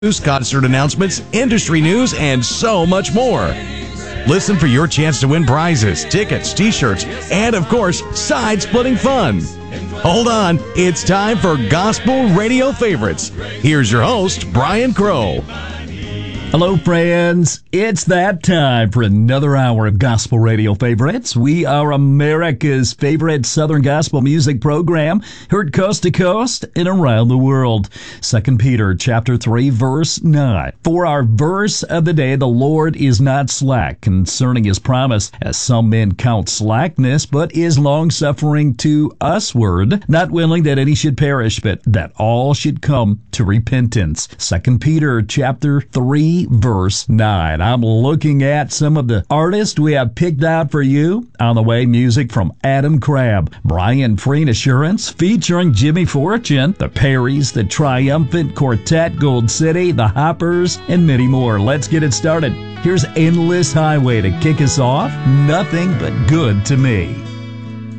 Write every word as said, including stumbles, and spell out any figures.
news, concert announcements, industry news, and so much more. Listen for your chance to win prizes, tickets, t-shirts, and of course, side-splitting fun. Hold on, it's time for Gospel Radio Favorites. Here's your host, Brian Crow. Hello, friends. It's that time for another hour of Gospel Radio Favorites. We are America's favorite Southern gospel music program, heard coast to coast and around the world. Second Peter chapter three, verse nine. For our verse of the day, the Lord is not slack concerning his promise, as some men count slackness, but is long-suffering to usward, not willing that any should perish, but that all should come to repentance. Second Peter chapter three, verse nine. I'm looking at some of the artists we have picked out for you. On the way, music from Adam Crabb, Brian Freen Assurance, featuring Jimmy Fortune, the Perrys, the Triumphant Quartet, Gold City, the Hoppers, and many more. Let's get it started. Here's Endless Highway to kick us off. Nothing but good to me.